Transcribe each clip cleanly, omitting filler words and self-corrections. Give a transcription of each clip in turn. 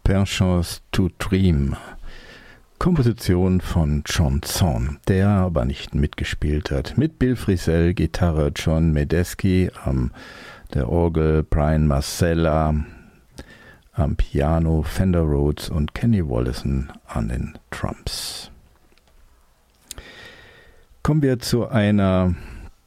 Penchants to Dream. Komposition von John Zorn, der aber nicht mitgespielt hat. Mit Bill Frisell, Gitarre, John Medeski, der Orgel Brian Marcella, am Piano Fender Rhodes und Kenny Wollesen an den Drums. Kommen wir zu einer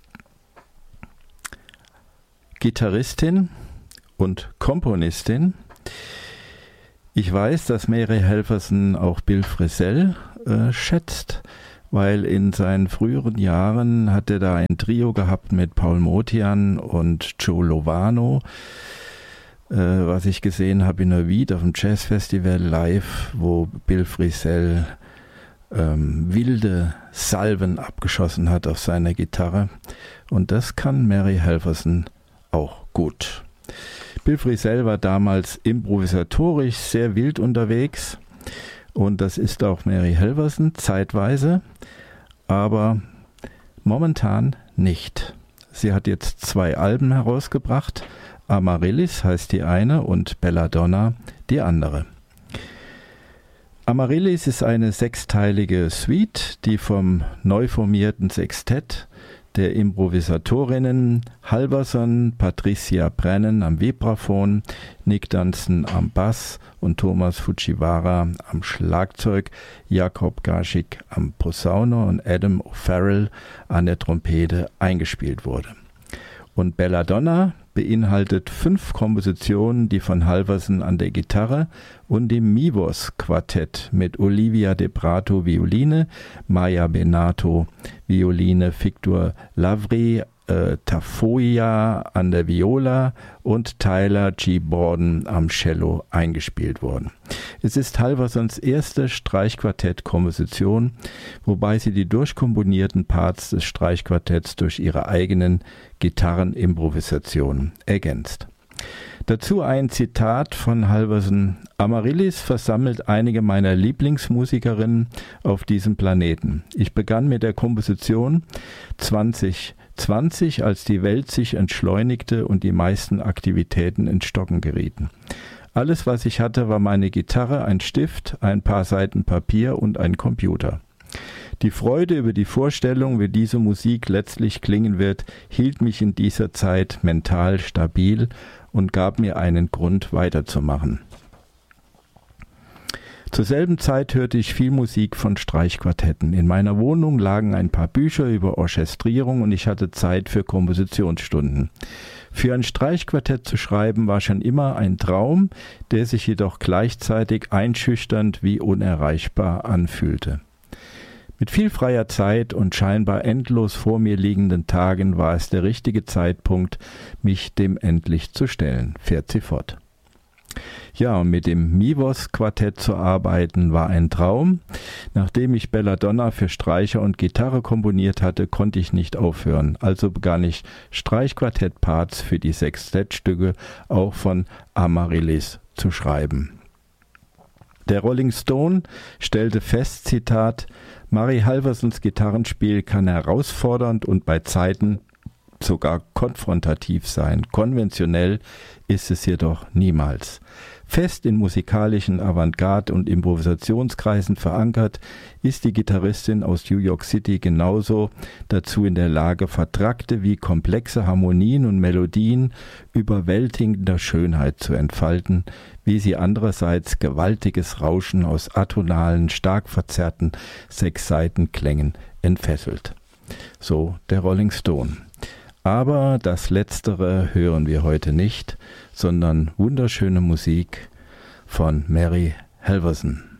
Gitarristin und Komponistin. Ich weiß, dass Mary Helferson auch Bill Frisell schätzt, weil in seinen früheren Jahren hat er da ein Trio gehabt mit Paul Motian und Joe Lovano, was ich gesehen habe in Neuwied auf dem Jazzfestival live, wo Bill Frisell wilde Salven abgeschossen hat auf seiner Gitarre. Und das kann Mary Helferson auch gut. Bill Frisell war damals improvisatorisch sehr wild unterwegs und das ist auch Mary Helferson zeitweise, aber momentan nicht. Sie hat jetzt 2 Alben herausgebracht, Amaryllis heißt die eine und Belladonna die andere. Amaryllis ist eine 6-teilige Suite, die vom neu formierten Sextett der Improvisatorinnen Halverson, Patricia Brennan am Vibraphon, Nick Dunstan am Bass und Thomas Fujiwara am Schlagzeug, Jakob Gaschik am Posaune und Adam O'Farrell an der Trompete eingespielt wurde. Und Belladonna beinhaltet 5 Kompositionen, die von Halverson an der Gitarre und dem Mivos-Quartett mit Olivia De Prato Violine, Maya Benato Violine, Victor Lavry Tafoya an der Viola und Tyler G. Borden am Cello eingespielt worden. Es ist Halversons erste Streichquartett-Komposition, wobei sie die durchkomponierten Parts des Streichquartetts durch ihre eigenen Gitarrenimprovisationen ergänzt. Dazu ein Zitat von Halverson: Amaryllis versammelt einige meiner Lieblingsmusikerinnen auf diesem Planeten. Ich begann mit der Komposition 2020, als die Welt sich entschleunigte und die meisten Aktivitäten ins Stocken gerieten. Alles, was ich hatte, war meine Gitarre, ein Stift, ein paar Seiten Papier und ein Computer. Die Freude über die Vorstellung, wie diese Musik letztlich klingen wird, hielt mich in dieser Zeit mental stabil und gab mir einen Grund weiterzumachen. Zur selben Zeit hörte ich viel Musik von Streichquartetten. In meiner Wohnung lagen ein paar Bücher über Orchestrierung und ich hatte Zeit für Kompositionsstunden. Für ein Streichquartett zu schreiben war schon immer ein Traum, der sich jedoch gleichzeitig einschüchternd wie unerreichbar anfühlte. Mit viel freier Zeit und scheinbar endlos vor mir liegenden Tagen war es der richtige Zeitpunkt, mich dem endlich zu stellen, fährt sie fort. Ja, und mit dem Mivos-Quartett zu arbeiten war ein Traum. Nachdem ich Belladonna für Streicher und Gitarre komponiert hatte, konnte ich nicht aufhören. Also begann ich Streichquartett-Parts für die Sextettstücke auch von Amaryllis zu schreiben. Der Rolling Stone stellte fest, Zitat, Mary Halversons Gitarrenspiel kann herausfordernd und bei Zeiten sogar konfrontativ sein. Konventionell ist es jedoch niemals. Fest in musikalischen Avantgarde- und Improvisationskreisen verankert, ist die Gitarristin aus New York City genauso dazu in der Lage, vertrackte wie komplexe Harmonien und Melodien überwältigender Schönheit zu entfalten, wie sie andererseits gewaltiges Rauschen aus atonalen, stark verzerrten 6-Seiten-Klängen entfesselt. So der Rolling Stone. Aber das Letztere hören wir heute nicht, sondern wunderschöne Musik von Mary Helferson.